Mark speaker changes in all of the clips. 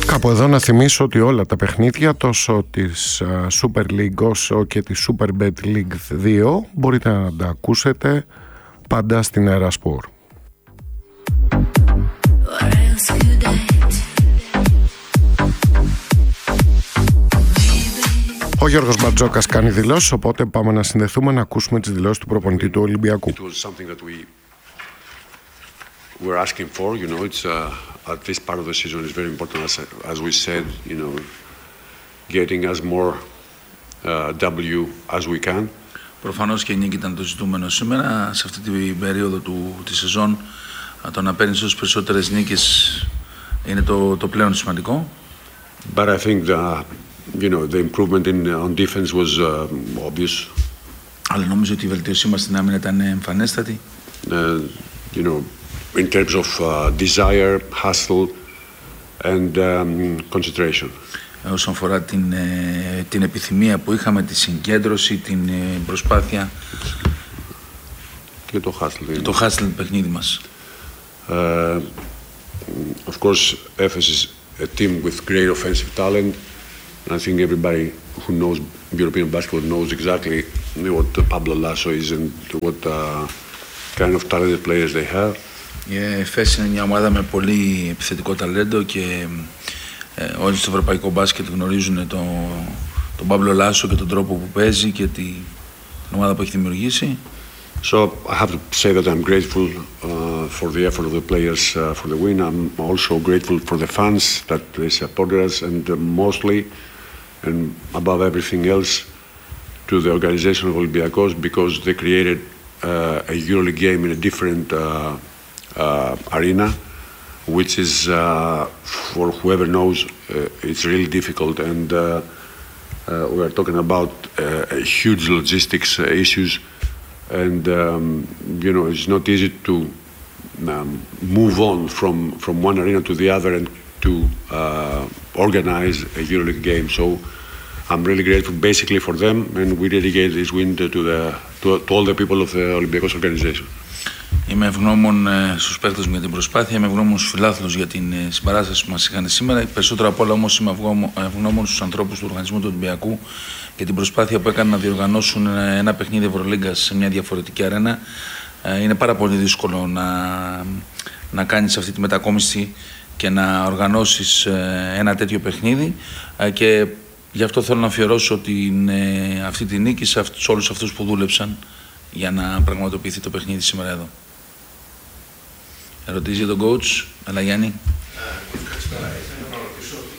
Speaker 1: Κάπου εδώ να θυμίσω ότι όλα τα παιχνίδια, τόσο της Super League όσο και της Super Bet League 2, μπορείτε να τα ακούσετε πάντα στην Era Sport. Ο Γιώργος Μπαρτζόκας κάνει δηλώσεις, οπότε πάμε να συνδεθούμε να ακούσουμε τις δηλώσεις του προπονητή του Ολυμπιακού.
Speaker 2: We're asking for, you know, it's at this part of the season is very important, as we said, you know, getting as more W as we can.
Speaker 3: Προφανώς και η νίκη ήταν το ζητούμενο σήμερα. Σε αυτή την περίοδο της σεζόν, το να παίρνεις όσες περισσότερες νίκες είναι το πλέον σημαντικό.
Speaker 2: But I think you know, the improvement on defense was obvious.
Speaker 3: Αλλά νομίζω ότι η βελτίωσή μας στην άμυνα ήταν εμφανέστατη.
Speaker 2: You know, in terms of desire, hustle and concentration.
Speaker 3: Όσον αφορά την επιθυμία που είχαμε, τη συγκέντρωση, την προσπάθεια
Speaker 2: και το hustle.
Speaker 3: Το hustle του παιχνίδι μας.
Speaker 2: Of course, Efes is a team with great offensive talent. I think everybody who knows European basketball knows exactly what Pablo Lasso is and what kind of talented players they have.
Speaker 3: Η Εφές είναι μια ομάδα με πολύ επιθετικό ταλέντο και όλοι στο ευρωπαϊκό μπάσκετ γνωρίζουν τον Παύλο Λάσο και τον τρόπο που παίζει και την ομάδα που έχει δημιουργήσει.
Speaker 2: So I have to say that I'm grateful for the effort of the players for the win. I'm also grateful for the fans that they supported us and mostly and above everything else to the organization of Olympiacos because they created a EuroLeague game in a different arena, which is for whoever knows it's really difficult and we are talking about huge logistics issues and you know it's not easy to move on from one arena to the other and to organize a EuroLeague game. So I'm really grateful basically for them and we dedicate this win to all the people of the Olympiacos organization.
Speaker 3: Είμαι ευγνώμων στους παίκτες μου για την προσπάθεια, είμαι ευγνώμων στους φιλάθλους για την συμπαράσταση που μας είχαν σήμερα. Περισσότερο απ' όλα όμως είμαι ευγνώμων στους ανθρώπους του οργανισμού του Ολυμπιακού για την προσπάθεια που έκαναν να διοργανώσουν ένα παιχνίδι Ευρωλίγκας σε μια διαφορετική αρένα. Είναι πάρα πολύ δύσκολο να κάνεις αυτή τη μετακόμιση και να οργανώσεις ένα τέτοιο παιχνίδι και γι' αυτό θέλω να αφιερώσω αυτή τη νίκη σε όλους αυτούς που δούλεψαν για να πραγματοποιηθεί το παιχνίδι σήμερα εδώ. Ερωτήσεις για τον coach, αλλά Γιάννη.
Speaker 4: Καλησπέρα. Ήθελα να ρωτήσω ότι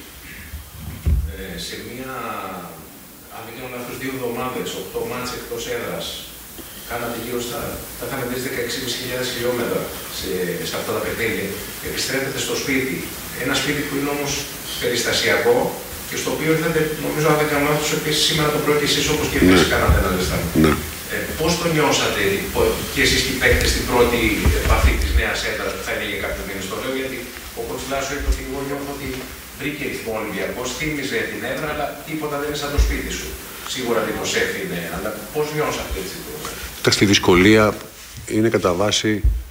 Speaker 4: σε μία, αν δεν κάνω λάθος, 2 εβδομάδες, 8 μάτς εκτός έδρας, κάνατε γύρω στα, θα είχαμε δει 16.500 χιλιόμετρα σε αυτά τα παιχνίδια. Επιστρέφετε στο σπίτι, ένα σπίτι που είναι όμως περιστασιακό και στο οποίο ήρθατε, νομίζω, αν δεν κάνω λάθος, επίσης σήμερα το πρωί και εσείς όπως και εμείς κάνατε ένα ζεστάνο. Πώς το νιώσατε και εσείς και οι παίκτες στην πρώτη επαφή της νέας έδρας που θα είναι για κάποιους μήνες? Το λέω γιατί ο Κοτσιλάσο είπε ότι εγώ νιώθω ότι βρήκε ρυθμό ο Ολυμπιακός, θύμιζε την έδρα, αλλά τίποτα δεν είναι σαν το σπίτι σου. Σίγουρα λίγος έφυγε, αλλά πώς νιώσατε έτσι?
Speaker 2: Κοιτάξτε, η δυσκολία είναι κατά βάση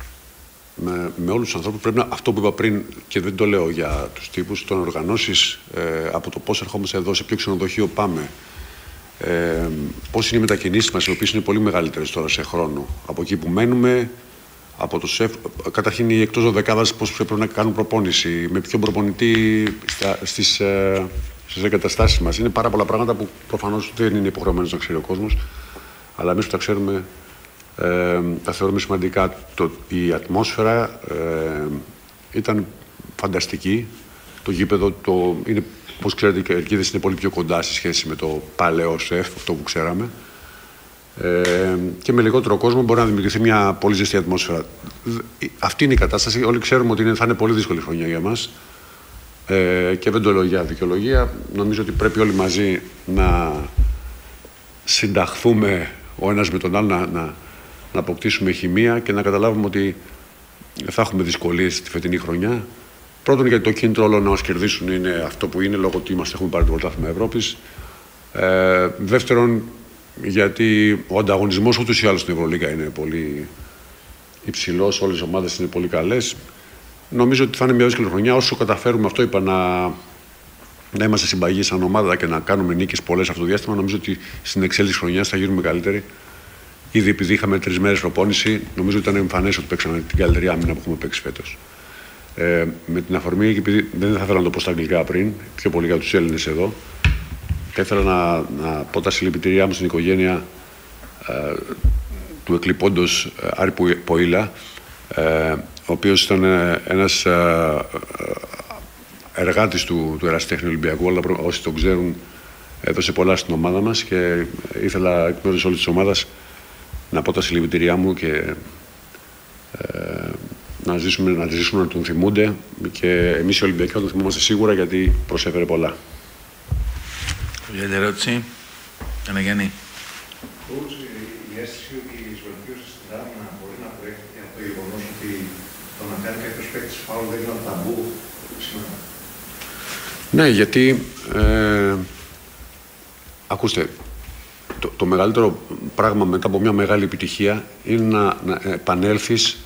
Speaker 2: με όλους τους ανθρώπους. Πρέπει να, αυτό που είπα πριν, και δεν το λέω για τους τύπους, το να οργανώσεις από το πώς ερχόμαστε εδώ, σε ποιο ξενοδοχείο πάμε. Πώς είναι οι μετακινήσεις μας, οι οποίες είναι πολύ μεγαλύτερες τώρα σε χρόνο. Από εκεί που μένουμε, από το σεφ, καταρχήν οι εκτός δωδεκάδας πώς πρέπει να κάνουν προπόνηση, με ποιον προπονητή στις εγκαταστάσεις μας. Είναι πάρα πολλά πράγματα που προφανώς δεν είναι υποχρεωμένος να ξέρει ο κόσμος, αλλά εμείς που τα ξέρουμε τα θεωρούμε σημαντικά. Η ατμόσφαιρα ήταν φανταστική. Το γήπεδο είναι, όπως ξέρετε, οι κερκίδες είναι πολύ πιο κοντά σε σχέση με το παλαιό ΣΕΦ, αυτό που ξέραμε. Και με λιγότερο κόσμο μπορεί να δημιουργηθεί μια πολύ ζεστή ατμόσφαιρα. Αυτή είναι η κατάσταση. Όλοι ξέρουμε ότι θα είναι πολύ δύσκολη χρονιά για μας. Και δεν το λέω για δικαιολογία. Νομίζω ότι πρέπει όλοι μαζί να συνταχθούμε ο ένας με τον άλλο, να αποκτήσουμε χημεία και να καταλάβουμε ότι θα έχουμε δυσκολίες στη φετινή χρονιά. Πρώτον, γιατί το κίνητρο όλων να μας κερδίσουν είναι αυτό που είναι, λόγω ότι έχουμε πάρει το πρωτάθλημα Ευρώπης. Δεύτερον, γιατί ο ανταγωνισμός ούτως ή άλλως στην Ευρωλίγκα είναι πολύ υψηλός, όλες οι ομάδες είναι πολύ καλές. Νομίζω ότι θα είναι μια δύσκολη χρονιά. Όσο καταφέρουμε, αυτό είπα, να είμαστε συμπαγοί σαν ομάδα και να κάνουμε νίκες πολλές αυτό το διάστημα, νομίζω ότι στην εξέλιξη χρονιάς θα γίνουμε καλύτεροι. Ήδη επειδή είχαμε 3 μέρες προπόνηση, νομίζω ότι ήταν εμφανές ότι παίξαμε την καλύτερη άμυνα που έχουμε παίξει φέτος. Με την αφορμή, επειδή δεν θα ήθελα να το πω στα αγγλικά πριν, πιο πολύ για τους Έλληνες εδώ, θα ήθελα να πω τα συλληπιτήριά μου στην οικογένεια του εκλειπώντος Άρη Ποήλα, ο οποίος ήταν ένας εργάτης του Ερασιτέχνη Ολυμπιακού, αλλά όσοι τον ξέρουν έδωσε πολλά στην ομάδα μας και ήθελα εκ μέρους όλης της ομάδας να πω τα συλληπιτήριά μου και να ζήσουμε να τον θυμούνται και εμείς οι Ολυμπιακοί τον θυμόμαστε σίγουρα γιατί προσέφερε πολλά.
Speaker 3: Για την ερώτηση, Αναγιάννη.
Speaker 4: Η αίσθηση ότι η βελτίωση στην άμυνα μπορεί να προέρχεται από το γεγονός ότι το να κάνει κάποιος παίκτης φάουλ δεν είναι ένα ταμπού σήμερα.
Speaker 2: Ναι, γιατί ακούστε, το μεγαλύτερο πράγμα μετά από μια μεγάλη επιτυχία είναι να επανέλθεις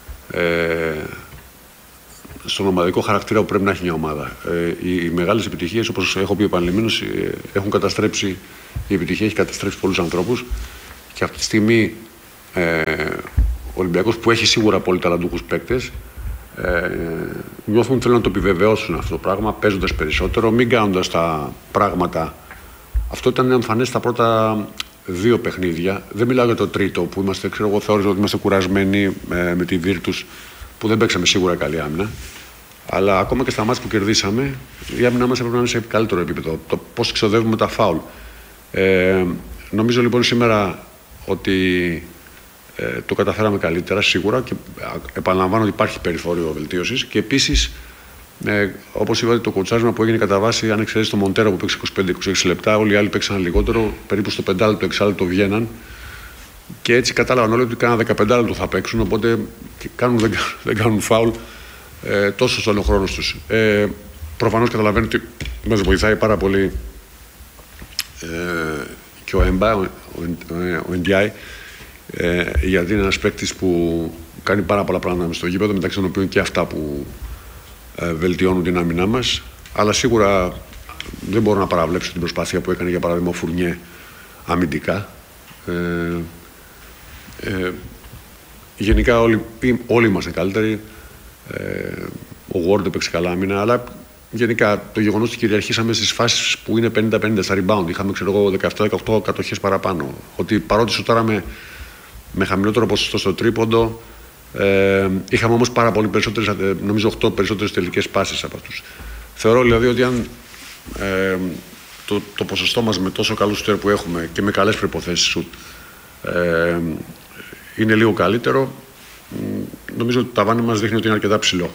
Speaker 2: στον ομαδικό χαρακτήρα που πρέπει να έχει μια ομάδα. Οι μεγάλες επιτυχίες, όπως έχω πει επανειλημμένως, έχουν καταστρέψει, η επιτυχία έχει καταστρέψει πολλούς ανθρώπους και αυτή τη στιγμή ο Ολυμπιακός που έχει σίγουρα πολύ ταλαντούχους παίκτες νιώθουν ότι θέλουν να το επιβεβαιώσουν αυτό το πράγμα, παίζοντας περισσότερο, μην κάνοντας τα πράγματα. Αυτό ήταν εμφανές στα πρώτα 2 παιχνίδια. Δεν μιλάω για το τρίτο που είμαστε, εγώ θεώρησα ότι είμαστε κουρασμένοι με τη Virtus που δεν παίξαμε σίγουρα καλή άμυνα. Αλλά ακόμα και στα μάτια που κερδίσαμε, η άμυνα μας έπρεπε να είναι σε καλύτερο επίπεδο. Το πώς ξοδεύουμε τα φάουλ. Νομίζω λοιπόν σήμερα ότι το καταφέραμε καλύτερα σίγουρα και επαναλαμβάνω ότι υπάρχει περιθώριο βελτίωσης και επίσης όπως είπατε, το κοτσάρισμα που έγινε κατά βάση, αν εξαιρέσει το Μοντέρο που παίξει 25-26 λεπτά, όλοι οι άλλοι παίξαν λιγότερο, περίπου στο 5 λεπτό, 6 λεπτό βγαίναν. Και έτσι κατάλαβαν όλοι ότι κάνα 15 λεπτό θα παίξουν, οπότε δεν κάνουν φάουλ τόσο στον χρόνο τους. Προφανώς καταλαβαίνω ότι μας βοηθάει πάρα πολύ και ο Εμπά, ο Εντιάι, γιατί είναι ένας παίκτης που κάνει πάρα πολλά πράγματα μες στο γήπεδο, μεταξύ των οποίων και αυτά που βελτιώνουν την άμυνά μας. Αλλά σίγουρα δεν μπορώ να παραβλέψω την προσπάθεια που έκανε για παράδειγμα ο Φουρνιέ αμυντικά. Γενικά όλοι είμαστε καλύτεροι. Ο Ward έπαιξε καλά άμυνα, αλλά γενικά το γεγονός ότι κυριαρχήσαμε στις φάσεις που είναι 50-50 στα rebound. Είχαμε 17-18 κατοχές παραπάνω. Ότι παρότι σουτάραμε με χαμηλότερο ποσοστό στο τρίποντο, είχαμε όμως πάρα πολύ περισσότερες, νομίζω 8 περισσότερες τελικές πάσεις από αυτούς. Θεωρώ δηλαδή ότι αν το ποσοστό μας με τόσο καλούς σουτέρ που έχουμε και με καλές προϋποθέσεις σουτ είναι λίγο καλύτερο, νομίζω ότι το ταβάνι μας δείχνει ότι είναι αρκετά ψηλό.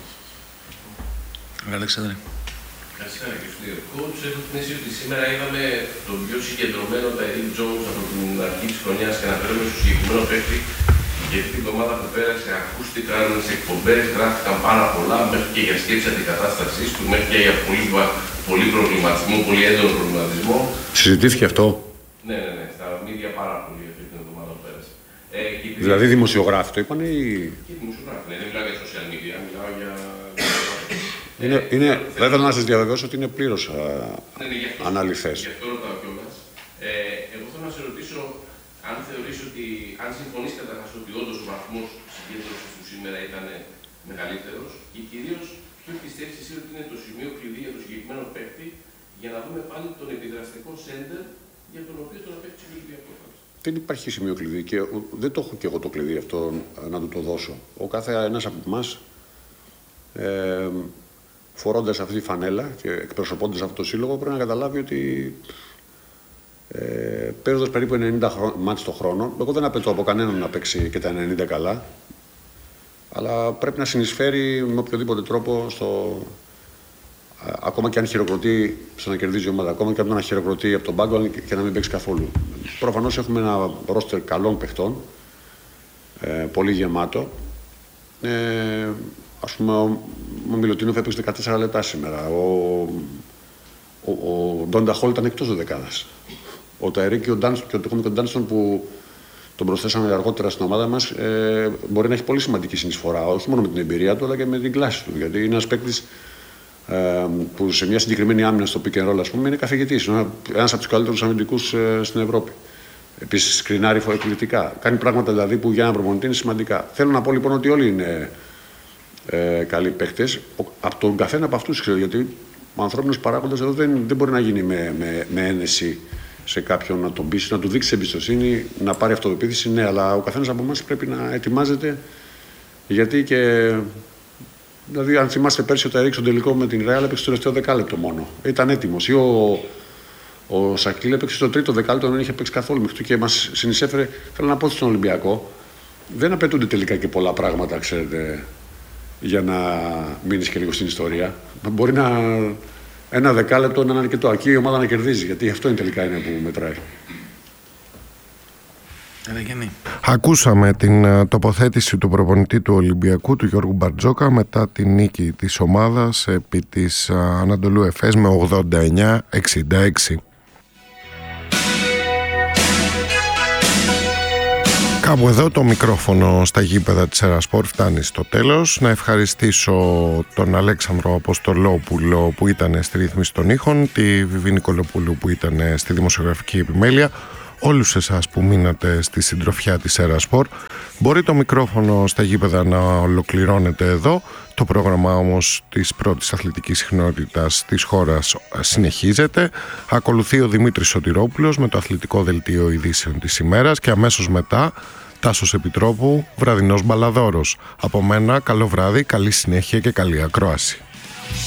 Speaker 3: Αλέξανδρε.
Speaker 5: Καλησπέρα και στους δύο. Coach, έχω την αίσθηση ότι σήμερα είδαμε τον πιο συγκεντρωμένο Ταϊρίκ Τζόουνς από την αρχή της χρονιάς και αναφέρομαι στο συγκεκριμένο παίκτη, γιατί την εβδομάδα που πέρασε ακούστηκαν σε εκπομπές, γράφτηκαν πάρα πολλά μέχρι και για σκέψη αντικατάστασης του, μέχρι και για πολύ προβληματισμό, πολύ έντονο προβληματισμό.
Speaker 2: Συζητήθηκε αυτό.
Speaker 5: Ναι, στα media πάρα πολύ αυτή την εβδομάδα που πέρασε.
Speaker 2: Δηλαδή δημοσιογράφοι το είπαν ή...
Speaker 5: Και δημοσιογράφοι, δεν μιλάω για social media, μιλάω για...
Speaker 2: Θα ήθελα να σας διαβεβαιώσω ότι είναι πλήρως αναλυθές.
Speaker 5: Γι' αυτό ρωτάω κιόλας. Εγώ θέλω να σε ρωτήσω αν θεωρείς ότι, αν συμφωνείς καταρχάς ότι όντως ο βαθμός συγκέντρωσης του σήμερα ήταν μεγαλύτερος και κυρίως ποιο πιστεύεις εσύ ότι είναι το σημείο κλειδί για το συγκεκριμένο παίκτη για να δούμε πάλι τον επιδραστικό σέντερ για τον οποίο τον απέκτησε ο Ολυμπιακός.
Speaker 2: Δεν υπάρχει σημείο κλειδί και δεν το έχω και εγώ το κλειδί αυτό να του το δώσω. Ο κάθε ένας από εμάς φορώντας αυτή τη φανέλα και εκπροσωπώντας αυτό το σύλλογο πρέπει να καταλάβει ότι παίζοντας περίπου 90 μάτς το χρόνο, εγώ δεν απαιτώ από κανέναν να παίξει και τα 90 καλά, αλλά πρέπει να συνεισφέρει με οποιοδήποτε τρόπο ακόμα και αν χειροκροτεί στο να κερδίζει η ομάδα, ακόμα και αν να χειροκροτεί από τον πάγκο και να μην παίξει καθόλου. Προφανώς έχουμε ένα ρόστερ καλών παιχτών, πολύ γεμάτο. Ας πούμε, ο Μιλουτίνοφ έπαιξε 14 λεπτά σήμερα. Ο Ντόντα Χόλ ήταν εκτός δεκάδας. Ο Ταϊρίκ και ο Ντάνστον που τον προσθέσαμε αργότερα στην ομάδα μας μπορεί να έχει πολύ σημαντική συνεισφορά, όχι μόνο με την εμπειρία του, αλλά και με την κλάση του. Γιατί είναι ένας παίκτης που σε μια συγκεκριμένη άμυνα στο pick and roll, ας πούμε, είναι καθηγητής. Ένας από τους καλύτερους αμυντικούς στην Ευρώπη. Επίσης, σκρινάρει εκπληκτικά. Κάνει πράγματα δηλαδή που για έναν προπονητή είναι σημαντικά. Θέλω να πω λοιπόν ότι όλοι είναι καλοί παίκτες. Από τον καθένα από αυτούς ξέρω, γιατί ο ανθρώπινος παράγοντας εδώ δεν μπορεί να γίνει με ένεση σε κάποιον, να τον πείσει, να του δείξει εμπιστοσύνη, να πάρει αυτοπεποίθηση. Ναι, αλλά ο καθένας από εμάς πρέπει να ετοιμάζεται, γιατί και. Δηλαδή, αν θυμάστε πέρσι όταν έριξε τον τελικό με την Real, έπαιξε στο τελευταίο δεκάλεπτο μόνο. Ήταν έτοιμος. Ή ο Σακίλ έπαιξε στο τρίτο δεκάλεπτο, δεν είχε παίξει καθόλου μέχρι του και μας συνεισέφερε. Θέλω να πω στον Ολυμπιακό, δεν απαιτούνται τελικά και πολλά πράγματα, ξέρετε, για να μείνεις και λίγο στην ιστορία. Μπορεί ένα δεκάλεπτο να είναι αρκετό. Αρκεί η ομάδα να κερδίζει, γιατί αυτό είναι τελικά είναι που μετράει.
Speaker 1: Ακούσαμε την τοποθέτηση του προπονητή του Ολυμπιακού, του Γιώργου Μπαρτζόκα, μετά την νίκη της ομάδας επί της Ανατολού Εφές με 89-66. Κάπου εδώ το μικρόφωνο στα γήπεδα της Ερασπορ φτάνει στο τέλος. Να ευχαριστήσω τον Αλέξανδρο Αποστολόπουλο που ήταν στη ρύθμιση των ήχων, τη Βιβί Νικολοπούλου που ήταν στη δημοσιογραφική επιμέλεια, όλους εσάς που μείνατε στη συντροφιά της Ερασπορ. Μπορεί το μικρόφωνο στα γήπεδα να ολοκληρώνεται εδώ. Το πρόγραμμα όμως της πρώτης αθλητικής συχνότητας της χώρας συνεχίζεται. Ακολουθεί ο Δημήτρης Σωτηρόπουλος με το αθλητικό δελτίο ειδήσεων της ημέρας και αμέσως μετά Τάσος Επιτρόπου, βραδινός μπαλαδόρος. Από μένα καλό βράδυ, καλή συνέχεια και καλή ακρόαση.